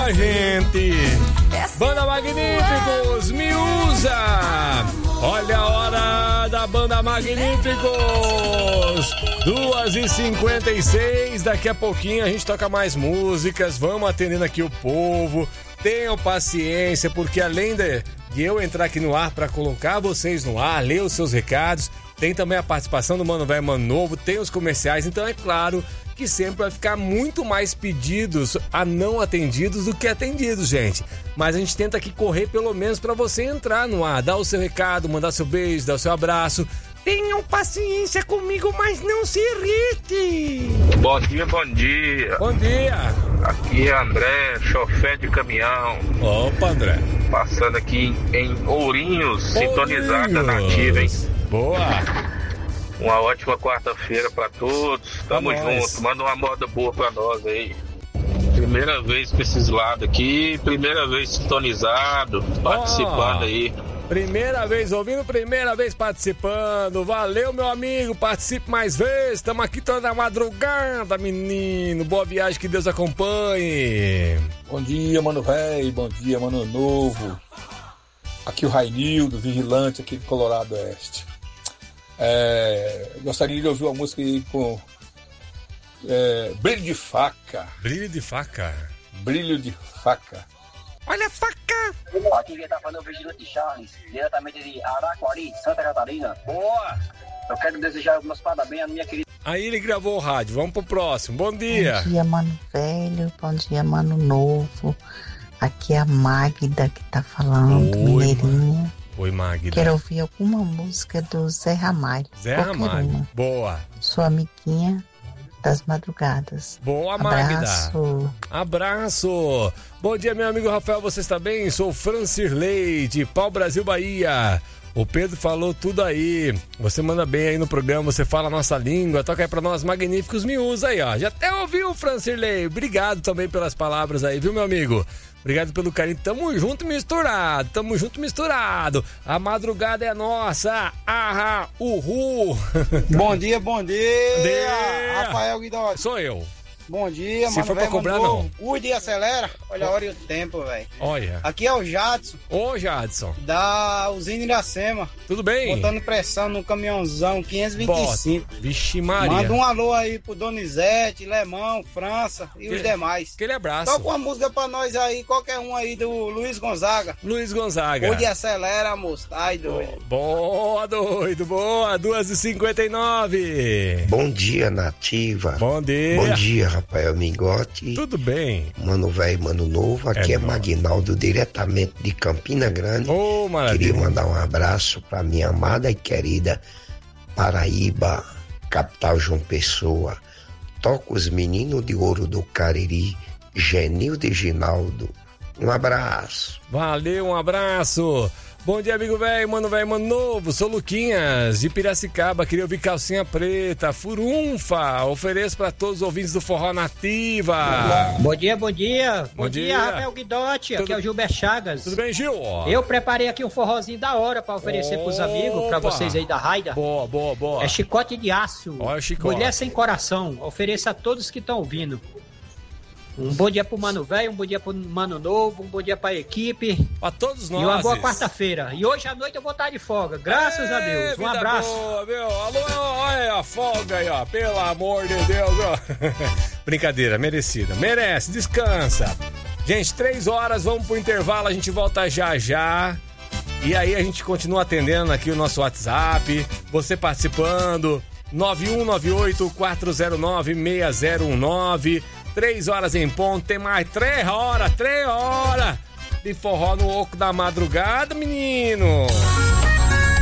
a gente. Banda Magníficos, me usa. Olha a hora da Banda Magníficos. 2h56. Daqui a pouquinho a gente toca mais músicas. Vamos atendendo aqui o povo. Tenham paciência, porque além de eu entrar aqui no ar para colocar vocês no ar, ler os seus recados, tem também a participação do Mano Velho Mano Novo, tem os comerciais, então é claro que sempre vai ficar muito mais pedidos a não atendidos do que atendidos, gente. Mas a gente tenta aqui correr pelo menos para você entrar no ar, dar o seu recado, mandar seu beijo, dar o seu abraço. Tenham paciência comigo, mas não se irrite. Bom dia, bom dia. Bom dia. Aqui é André, chofer de caminhão. Opa, André. Passando aqui em Ourinhos, sintonizada nativa, hein? Boa. Uma ótima quarta-feira pra todos. Tamo junto. Manda uma moda boa pra nós aí. Primeira vez pra esses lados aqui. Primeira vez sintonizado. Participando aí. Primeira vez ouvindo, primeira vez participando. Valeu, meu amigo. Participe mais vezes. Estamos aqui toda a madrugada, menino. Boa viagem, que Deus acompanhe. Bom dia, Mano Velho. Bom dia, Mano Novo. Aqui o Rainildo, vigilante aqui do Colorado Oeste. Gostaria de ouvir uma música aí com Brilho de Faca. Brilho de Faca? Brilho de Faca. Olha a faca! Aqui quem tá falando é o Vigilante Charles, diretamente de Araquari, Santa Catarina. Boa! Eu quero desejar meus parabéns à minha querida... Aí ele gravou o rádio, vamos pro próximo. Bom dia! Bom dia, Mano Velho, bom dia, Mano Novo. Aqui é a Magda que tá falando, mineirinha. Oi, Magda. Quero ouvir alguma música do Zé Ramalho. Zé Ramalho, uma. Boa. Sua amiguinha das madrugadas. Boa, Magda. Abraço. Abraço. Bom dia, meu amigo Rafael, você está bem? Sou Francirley, de Pau Brasil, Bahia. O Pedro falou tudo aí. Você manda bem aí no programa, você fala a nossa língua, toca aí pra nós, Magníficos, me usa aí, ó. Já até ouviu, Francirley. Obrigado também pelas palavras aí, viu, meu amigo? Obrigado pelo carinho. Tamo junto misturado. Tamo junto misturado. A madrugada é nossa. Ahá, uhul. Bom dia, bom dia. Bom dia. Rafael Guidotti. Sou eu. Bom dia, Se mano. for pra cobrar, não. Cuide e acelera. Olha a hora e o tempo, velho. Olha. Aqui é o Jadson. Ô, Jadson. Da usina Iracema. Tudo bem? Botando pressão no caminhãozão 525. Bota. Vixe Maria. Manda um alô aí pro Donizete, Lemão, França e os demais. Aquele abraço. Toca uma música pra nós aí, qualquer um aí do Luiz Gonzaga. Luiz Gonzaga. Cuide e acelera, moço. Ai, doido. Boa, doido. Boa. 2h59. Bom dia, Nativa. Bom dia. Bom dia, Rafael Mingotti. Tudo bem. Mano Velho, Mano Novo. Aqui é Magnaldo, diretamente de Campina Grande. Ô, maravilha. Queria mandar um abraço para minha amada e querida Paraíba, capital João Pessoa. Toca os meninos de ouro do Cariri, Genildo e Ginaldo. Um abraço. Valeu, um abraço. Bom dia, amigo velho, Mano Novo. Sou Luquinhas, de Piracicaba. Queria ouvir Calcinha Preta, Furunfa. Ofereço para todos os ouvintes do Forró Nativa. Bom dia, bom dia. Bom dia, Rafael Guidotti. Aqui é o Gilberto Chagas. Tudo bem, Gil? Eu preparei aqui um forrozinho da hora para oferecer pros amigos, para vocês aí da Raida. Boa, boa, boa. É Chicote de Aço. Olha o chicote. Mulher Sem Coração. Ofereça a todos que estão ouvindo. Um bom dia pro Mano Velho, um bom dia pro Mano Novo, um bom dia pra equipe. Pra todos nós. E uma boa quarta-feira. E hoje à noite eu vou estar de folga, graças a Deus. Um abraço. Boa, meu. Alô, olha a folga aí, ó. Pelo amor de Deus, ó. Brincadeira, merecida. Merece, descansa. Gente, 3 horas, vamos pro intervalo, a gente volta já já. E aí a gente continua atendendo aqui o nosso WhatsApp, você participando, 9198-409-6019. 3 horas em ponto, tem mais 3 horas de forró no oco da madrugada, menino.